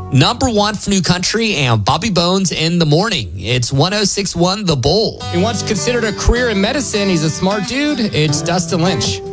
Number one for New Country and Bobby Bones in the morning. It's 106.1 The Bull. He once considered a career in medicine. He's a smart dude. It's Dustin Lynch.